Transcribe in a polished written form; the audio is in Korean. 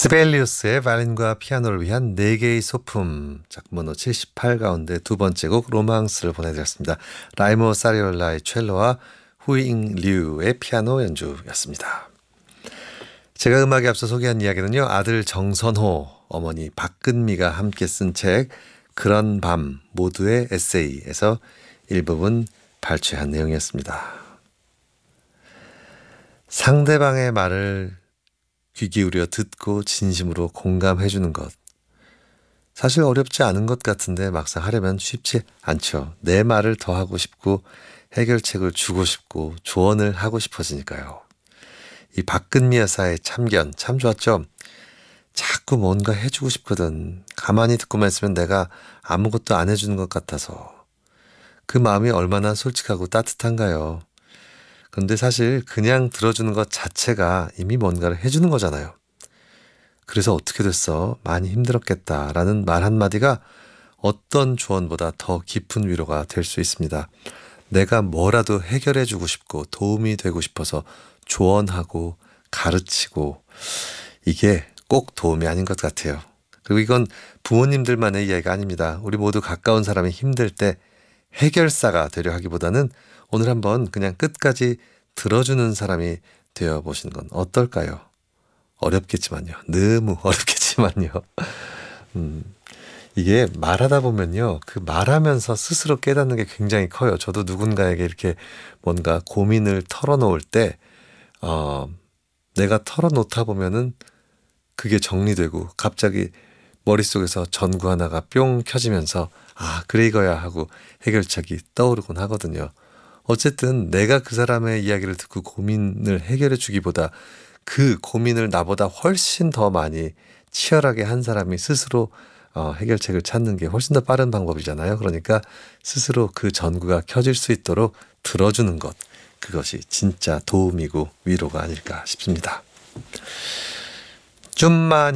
시벨리우스의 바이올린과 피아노를 위한 4개의 소품 작품번호 78 가운데 두 번째 곡 로망스를 보내드렸습니다. 라이모 사리올라의 첼로와 후잉 류의 피아노 연주였습니다. 제가 음악에 앞서 소개한 이야기는요. 아들 정선호, 어머니 박근미가 함께 쓴 책 그런 밤 모두의 에세이에서 일부분 발췌한 내용이었습니다. 상대방의 말을 귀 기울여 듣고 진심으로 공감해 주는 것. 사실 어렵지 않은 것 같은데 막상 하려면 쉽지 않죠. 내 말을 더 하고 싶고 해결책을 주고 싶고 조언을 하고 싶어지니까요. 이 박근미 여사의 참견 참 좋았죠. 자꾸 뭔가 해주고 싶거든. 가만히 듣고만 있으면 내가 아무것도 안 해주는 것 같아서. 그 마음이 얼마나 솔직하고 따뜻한가요. 그런데 사실 그냥 들어주는 것 자체가 이미 뭔가를 해주는 거잖아요. 그래서 어떻게 됐어? 많이 힘들었겠다라는 말 한마디가 어떤 조언보다 더 깊은 위로가 될 수 있습니다. 내가 뭐라도 해결해주고 싶고 도움이 되고 싶어서 조언하고 가르치고 이게 꼭 도움이 아닌 것 같아요. 그리고 이건 부모님들만의 이야기가 아닙니다. 우리 모두 가까운 사람이 힘들 때 해결사가 되려 하기보다는 오늘 한번 그냥 끝까지 들어주는 사람이 되어보시는 건 어떨까요? 어렵겠지만요. 너무 어렵겠지만요. 이게 말하다 보면요. 그 말하면서 스스로 깨닫는 게 굉장히 커요. 저도 누군가에게 이렇게 뭔가 고민을 털어놓을 때 내가 털어놓다 보면은 그게 정리되고 갑자기 머릿속에서 전구 하나가 뿅 켜지면서 아 그래 이거야 하고 해결책이 떠오르곤 하거든요. 어쨌든 내가 그 사람의 이야기를 듣고 고민을 해결해 주기보다 그 고민을 나보다 훨씬 더 많이 치열하게 한 사람이 스스로 해결책을 찾는 게 훨씬 더 빠른 방법이잖아요. 그러니까 스스로 그 전구가 켜질 수 있도록 들어주는 것. 그것이 진짜 도움이고 위로가 아닐까 싶습니다. 좀만